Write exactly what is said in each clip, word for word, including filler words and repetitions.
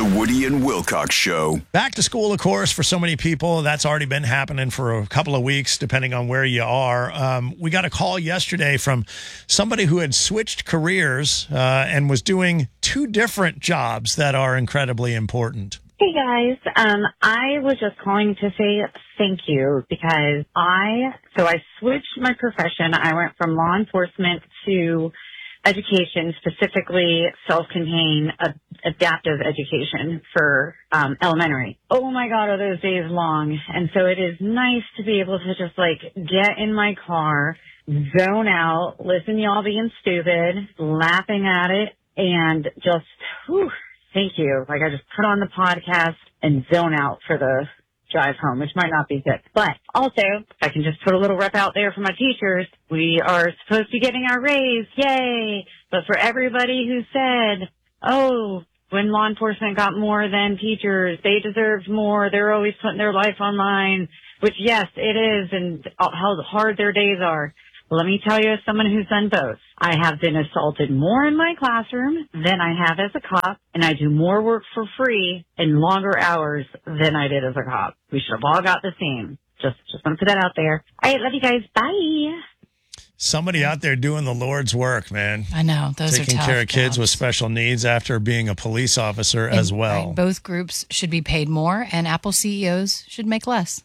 The Woody and Wilcox Show. Back to school, of course, for so many people. That's already been happening for a couple of weeks, depending on where you are. Um, we got a call yesterday from somebody who had switched careers uh, and was doing two different jobs that are incredibly important. Hey, guys. Um, I was just calling to say thank you because I, so I switched my profession. I went from law enforcement to education, specifically self-contained uh, adaptive education for um, elementary. Oh my God, are those days long. And so it is nice to be able to just like get in my car, zone out, listen to y'all being stupid, laughing at it, and just, whew, thank you. Like I just put on the podcast and zone out for the drive home, which might not be good. But also, if I can just put a little rep out there for my teachers, we are supposed to be getting our raise. Yay! But for everybody who said, oh, when law enforcement got more than teachers, they deserved more, they're always putting their life on line, which yes, it is, and how hard their days are. Let me tell you, as someone who's done both, I have been assaulted more in my classroom than I have as a cop, and I do more work for free in longer hours than I did as a cop. We should have all got the same. Just, just want to put that out there. All right, love you guys. Bye. Somebody out there doing the Lord's work, man. I know. Those Taking are tough care of kids jobs. with special needs after being a police officer And, as well. right, both groups should be paid more, and Apple C E Os should make less.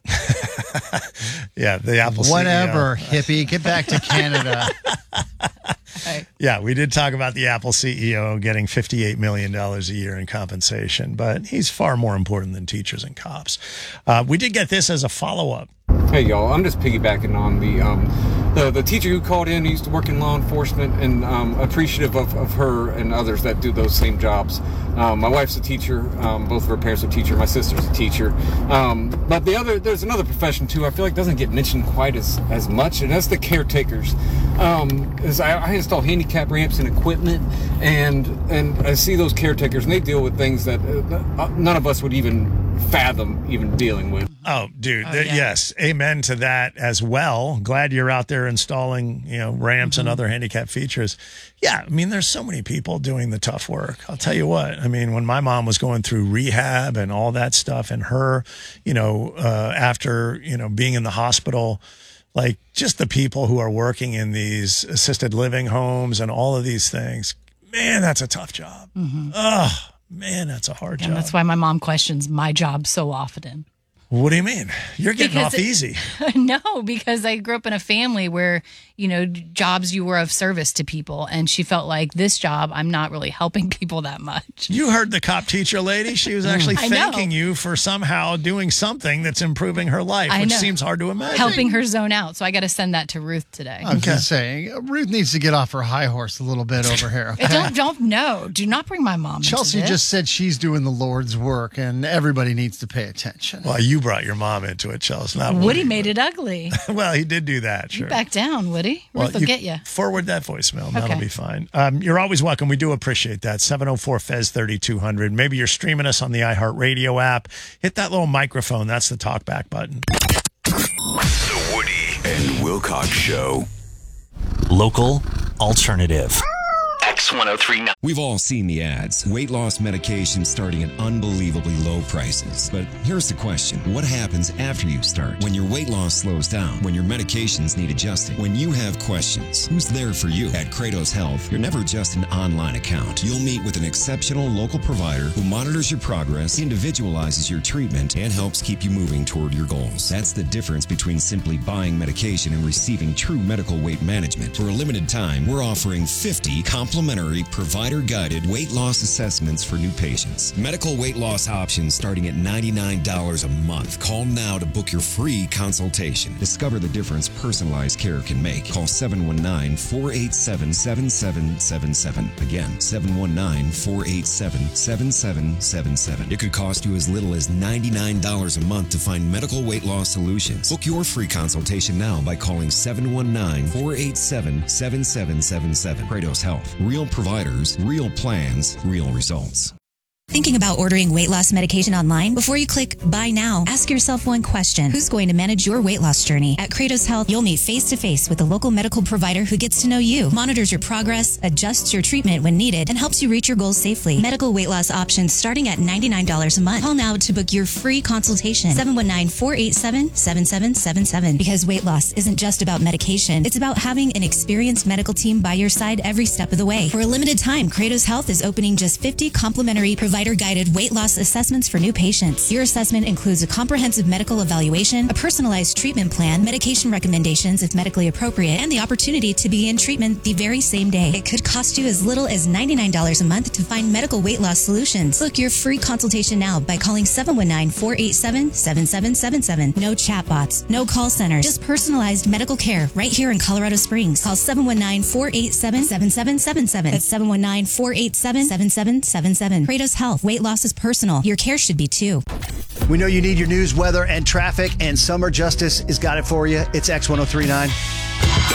Yeah, the Apple Whatever, C E O. hippie. Get back to Canada. Right. Yeah, we did talk about the Apple C E O getting fifty-eight million dollars a year in compensation, but he's far more important than teachers and cops. Uh, we did get this as a follow-up. Hey, y'all, I'm just piggybacking on the um, the, the teacher who called in, who used to work in law enforcement, and um, appreciative of, of her and others that do those same jobs. Um, my wife's a teacher. Um, both of her parents are teacher. My sister's a teacher. Um, but the other, there's another profession, too, I feel like doesn't get mentioned quite as, as much, and that's the caretakers. Um, as I, I install handicap ramps and equipment, and, and I see those caretakers, and they deal with things that uh, none of us would even fathom even dealing with. Oh, dude, Oh, th- yeah. yes. Amen to that as well. Glad you're out there installing, you know, ramps Mm-hmm. and other handicap features. Yeah, I mean, there's so many people doing the tough work. I'll tell you what. I mean, when my mom was going through rehab and all that stuff, and her, you know, uh, after, you know, being in the hospital, like just the people who are working in these assisted living homes and all of these things, man, that's a tough job. Mm-hmm. Oh, man, that's a hard And job. that's why my mom questions my job so often. What do you mean? You're getting Because off it- easy. No, because I grew up in a family where, you know, jobs you were of service to people. And she felt like this job, I'm not really helping people that much. You heard the cop teacher lady. She was actually I know. thanking you for somehow doing something that's improving her life, I which know. seems hard to imagine. Helping her zone out. So I got to send that to Ruth today. I'm just saying, Ruth needs to get off her high horse a little bit over here. I don't, don't, no, do not bring my mom into Chelsea this. just said she's doing the Lord's work, and everybody needs to pay attention. Well, you brought your mom into it, Chelsea. Not Woody Woody made it ugly. Well, he did do that, sure. Back down, Woody. Ruth will you get you. Forward that voicemail. That'll Okay. be fine. Um, you're always welcome. We do appreciate that. seven oh four F E Z thirty-two hundred. Maybe you're streaming us on the iHeartRadio app. Hit that little microphone. That's the talkback button. The Woody and Wilcox Show. Local alternative. X ten thirty-nine. We've all seen the ads. Weight loss medications starting at unbelievably low prices. But here's the question. What happens after you start? When your weight loss slows down? When your medications need adjusting? When you have questions? Who's there for you? At Kratos Health, you're never just an online account. You'll meet with an exceptional local provider who monitors your progress, individualizes your treatment, and helps keep you moving toward your goals. That's the difference between simply buying medication and receiving true medical weight management. For a limited time, we're offering fifty complimentary provider-guided weight loss assessments for new patients. Medical weight loss options starting at ninety-nine dollars a month. Call now to book your free consultation. Discover the difference personalized care can make. Call seven one nine, four eight seven, seven seven seven seven. Again, seven one nine, four eight seven, seven seven seven seven. It could cost you as little as ninety-nine dollars a month to find medical weight loss solutions. Book your free consultation now by calling seven one nine, four eight seven, seven seven seven seven. Kratos Health. Real providers, real plans, real results. Thinking about ordering weight loss medication online? Before you click buy now, ask yourself one question. Who's going to manage your weight loss journey? At Kratos Health, you'll meet face to face with a local medical provider who gets to know you, monitors your progress, adjusts your treatment when needed, and helps you reach your goals safely. Medical weight loss options starting at ninety-nine dollars a month. Call now to book your free consultation. seven one nine, four eight seven, seven seven seven seven. Because weight loss isn't just about medication. It's about having an experienced medical team by your side every step of the way. For a limited time, Kratos Health is opening just fifty complimentary provider-guided weight loss assessments for new patients. Your assessment includes a comprehensive medical evaluation, a personalized treatment plan, medication recommendations if medically appropriate, and the opportunity to begin treatment the very same day. It could cost you as little as ninety-nine dollars a month to find medical weight loss solutions. Book your free consultation now by calling seven one nine, four eight seven, seven seven seven seven. No chatbots, no call centers, just personalized medical care right here in Colorado Springs. Call seven one nine, four eight seven, seven seven seven seven. That's seven one nine, four eight seven, seven seven seven seven. Kratos Health. Weight loss is personal. Your care should be too. We know you need your news, weather, and traffic, and Summer Justice has got it for you. It's X ten thirty-nine.